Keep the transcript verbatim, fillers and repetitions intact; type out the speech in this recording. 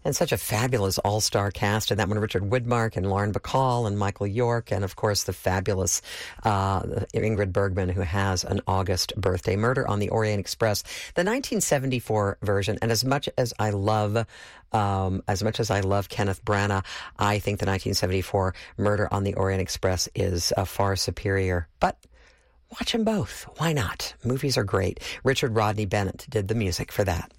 And such a fabulous all-star cast in that one. Richard Widmark and Lauren Bacall and Michael York, and of course the fabulous uh, Ingrid Bergman, who has an August birthday. Murder on the Orient Express, the nineteen seventy-four version. And as much as I love, um, as much as I love Kenneth Branagh, I think the nineteen seventy-four Murder on the Orient Express is uh, far superior. But watch them both. Why not? Movies are great. Richard Rodney Bennett did the music for that.